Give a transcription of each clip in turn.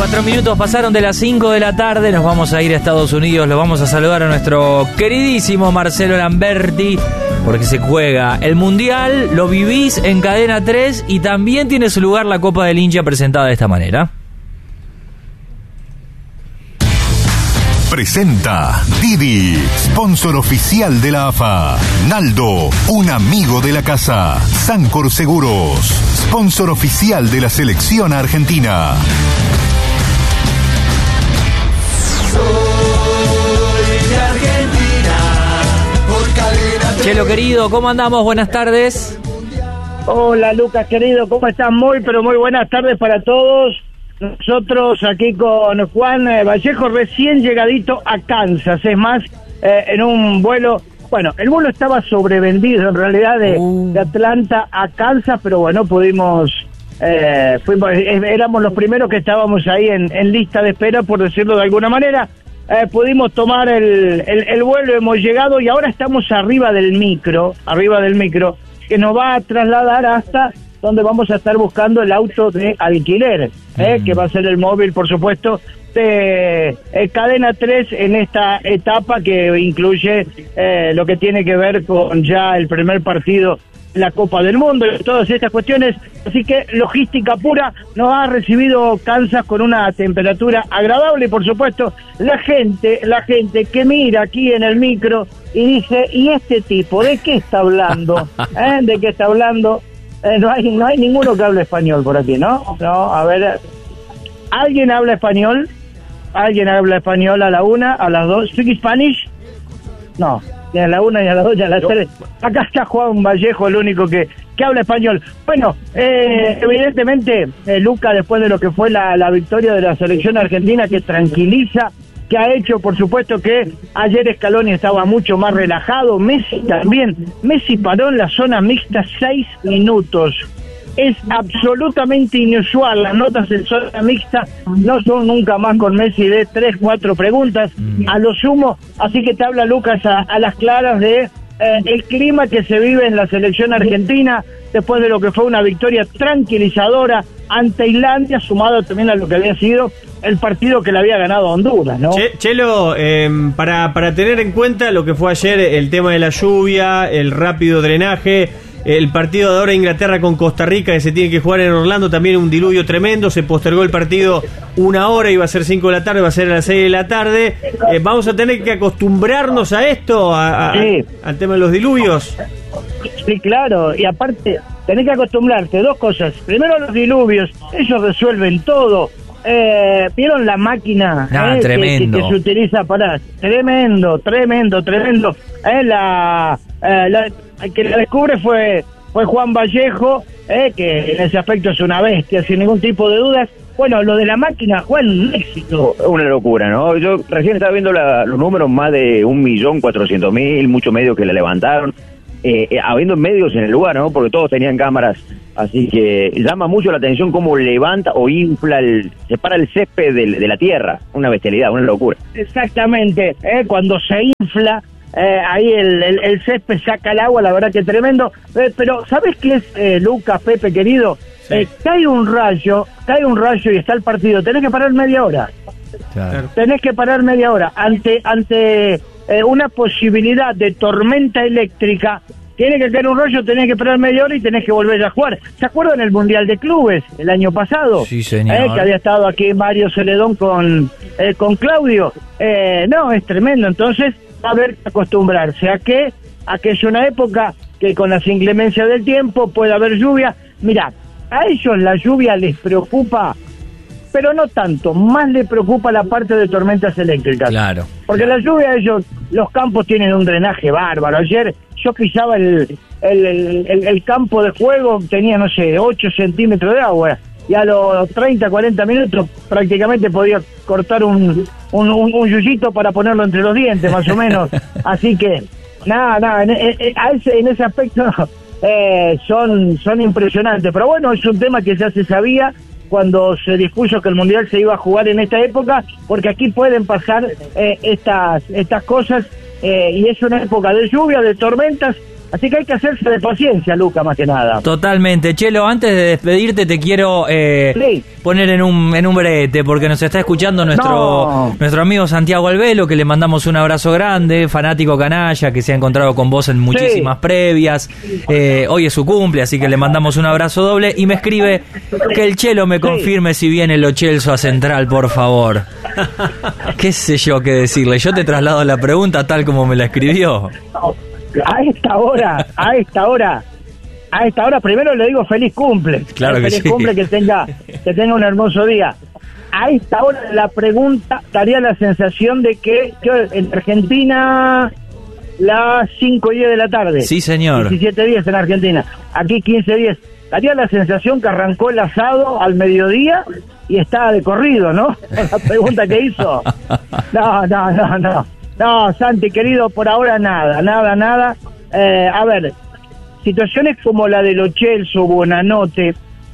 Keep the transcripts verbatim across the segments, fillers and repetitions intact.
Cuatro minutos pasaron de las cinco de la tarde, nos vamos a ir a Estados Unidos, lo vamos a saludar a nuestro queridísimo Marcelo Lamberti, porque se juega el Mundial, lo vivís en Cadena tres y también tiene su lugar la Copa del Hincha presentada de esta manera. Presenta Didi, sponsor oficial de la A F A. Naldo, un amigo de la casa. Sancor Seguros, sponsor oficial de la selección argentina. Soy de Argentina, por Cadena tres. Chelo querido, ¿cómo andamos? Buenas tardes. Hola Lucas querido, ¿cómo estás? Muy pero muy buenas tardes para todos. Nosotros aquí con Juan Vallejo, recién llegadito a Kansas, es más, eh, en un vuelo, bueno, el vuelo estaba sobrevendido en realidad de, uh. de Atlanta a Kansas, pero bueno, pudimos, eh, fuimos, éramos los primeros que estábamos ahí en, en lista de espera, por decirlo de alguna manera, eh, pudimos tomar el, el, el vuelo, hemos llegado y ahora estamos arriba del micro, arriba del micro, que nos va a trasladar hasta donde vamos a estar buscando el auto de alquiler, ¿eh? mm. que va a ser el móvil, por supuesto, de eh, Cadena tres en esta etapa que incluye eh, lo que tiene que ver con ya el primer partido, la Copa del Mundo y todas estas cuestiones. Así que logística pura, nos ha recibido Kansas con una temperatura agradable y por supuesto la gente, la gente que mira aquí en el micro y dice, ¿y este tipo de qué está hablando? ¿Eh? ¿De qué está hablando? Eh, no hay no hay ninguno que hable español por aquí, ¿no? No, a ver, ¿alguien habla español? ¿Alguien habla español a la una, a las dos? ¿Speak Spanish? No, ni a la una, ni a las dos, ni a las tres. Acá está Juan Vallejo, el único que, que habla español. Bueno, eh, evidentemente, eh, Luca, después de lo que fue la, la victoria de la selección argentina, que tranquiliza, que ha hecho, por supuesto, que ayer Scaloni estaba mucho más relajado, Messi también, Messi paró en la zona mixta seis minutos, es absolutamente inusual, las notas en zona mixta no son nunca más con Messi de tres, cuatro preguntas, a lo sumo, así que te habla Lucas a, a las claras de eh, el clima que se vive en la selección argentina, después de lo que fue una victoria tranquilizadora ante Islandia, sumado también a lo que había sido el partido que le había ganado a Honduras, ¿no? Che, Chelo, eh, para, para tener en cuenta lo que fue ayer, el tema de la lluvia, el rápido drenaje, el partido de ahora Inglaterra con Costa Rica, que se tiene que jugar en Orlando, también un diluvio tremendo, se postergó el partido una hora, iba a ser cinco de la tarde, va a ser a las seis de la tarde, eh, vamos a tener que acostumbrarnos a esto, a, a, sí. al tema de los diluvios. Sí, claro, y aparte tenés que acostumbrarte, dos cosas, primero los diluvios, ellos resuelven todo. Eh, ¿Vieron la máquina ah, eh, tremendo. Que, que, que se utiliza para... Tremendo, tremendo, tremendo. Eh, la, eh, la el que la descubre fue fue Juan Vallejo, eh, que en ese aspecto es una bestia, sin ningún tipo de dudas. Bueno, lo de la máquina, Juan, un éxito. Una locura, ¿no? Yo recién estaba viendo la, los números, más de un millón cuatrocientos mil, muchos medios que la levantaron. Eh, eh, habiendo medios en el lugar, ¿no? Porque todos tenían cámaras, así que llama mucho la atención cómo levanta o infla, el, separa el césped de, de la tierra, una bestialidad, una locura. Exactamente, ¿eh? Cuando se infla, eh, ahí el, el, el césped saca el agua, la verdad que tremendo, eh, pero ¿sabes qué es, eh, Lucas, Pepe, querido? Sí. Eh, cae un rayo, cae un rayo y está el partido, tenés que parar media hora, claro. tenés que parar media hora, ante, ante eh, una posibilidad de tormenta eléctrica. Tiene que caer un rollo, tenés que esperar media hora y tenés que volver a jugar. ¿Se acuerdan el Mundial de Clubes el año pasado? Sí, señor. Eh, que había estado aquí Mario Celedón con eh, con Claudio. Eh, no, es tremendo. Entonces va a haber que acostumbrarse a que, a que es una época que con las inclemencias del tiempo puede haber lluvia. Mirá, a ellos la lluvia les preocupa, pero no tanto, más le preocupa la parte de tormentas eléctricas. Claro. Porque claro. la lluvia, ellos, los campos tienen un drenaje bárbaro. Ayer yo pisaba el, el, el, el, el campo de juego, tenía, no sé, ocho centímetros de agua. Y a los treinta, cuarenta minutos prácticamente podía cortar un, un, un, un yuyito para ponerlo entre los dientes, más o menos. Así que, nada, nada, en, en, en, ese, en ese aspecto eh, son, son impresionantes. Pero bueno, es un tema que ya se sabía cuando se dispuso que el Mundial se iba a jugar en esta época, porque aquí pueden pasar eh, estas estas cosas, eh, y es una época de lluvia, de tormentas, Así que hay que hacerse de paciencia, Luca, más que nada. Totalmente. Chelo, antes de despedirte te quiero eh, Sí. poner en un en un brete, porque nos está escuchando nuestro No. nuestro amigo Santiago Albelo, que le mandamos un abrazo grande, fanático canalla, que se ha encontrado con vos en muchísimas Sí. previas. Eh, hoy es su cumple, así que le mandamos un abrazo doble. Y me escribe que el Chelo me confirme si viene Lo Celso a Central, por favor. ¿Qué sé yo qué decirle? Yo te traslado la pregunta tal como me la escribió. A esta hora, a esta hora, a esta hora, primero le digo feliz cumple. Claro que feliz sí. cumple, que tenga, que tenga un hermoso día. A esta hora la pregunta daría la sensación de que, que en Argentina las cinco y diez de la tarde. Sí, señor. diecisiete diez en Argentina. Aquí quince diez. Daría la sensación que arrancó el asado al mediodía y está de corrido, ¿no? La pregunta que hizo. No, no, no, no. No, Santi, querido, por ahora nada, nada, nada. Eh, a ver, situaciones como la de Lo Celso, Buonanotte,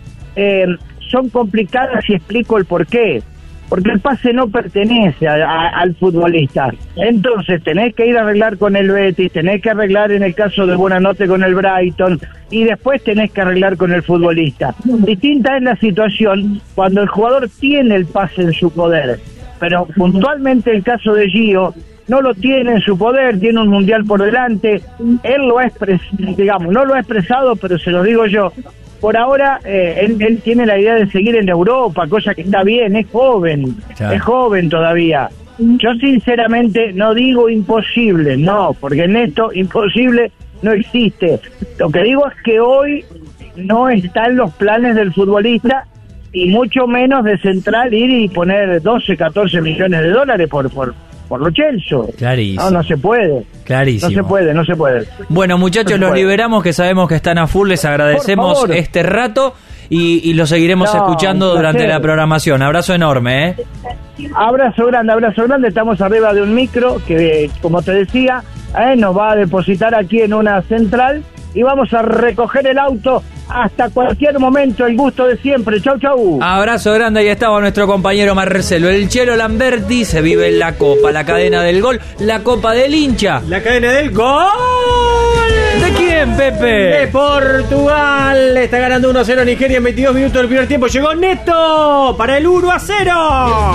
eh, son complicadas y explico el porqué. Porque el pase no pertenece a, a, al futbolista. Entonces tenés que ir a arreglar con el Betis, tenés que arreglar en el caso de Buonanotte con el Brighton, y después tenés que arreglar con el futbolista. Distinta es la situación cuando el jugador tiene el pase en su poder. Pero puntualmente el caso de Gio no lo tiene en su poder, tiene un mundial por delante, él lo ha expresado, digamos, no lo ha expresado, pero se lo digo yo, por ahora eh, él, él tiene la idea de seguir en Europa, cosa que está bien, es joven, Claro. es joven todavía. Yo sinceramente no digo imposible, no, porque en esto imposible no existe. Lo que digo es que hoy no está en los planes del futbolista, y mucho menos de Central ir y poner doce, catorce millones de dólares por por por Lo Celso. Clarísimo. No, no se puede. Clarísimo. No se puede, no se puede. Bueno, muchachos, No se los puede. liberamos, que sabemos que están a full, les agradecemos Por favor. este rato y, y lo seguiremos No, escuchando un durante placer. la programación. Abrazo enorme, ¿eh? Abrazo grande, abrazo grande. Estamos arriba de un micro que, como te decía, eh, nos va a depositar aquí en una central y vamos a recoger el auto hasta cualquier momento. El gusto de siempre. Chau, chau. Abrazo grande, ahí estaba nuestro compañero Marcelo. El Chelo Lamberti se vive en la Copa, la cadena del gol, la Copa del hincha. La cadena del gol. ¿De quién, Pepe? De Portugal. Está ganando uno a cero Nigeria en veintidós minutos del primer tiempo. Llegó Neto para el uno a cero.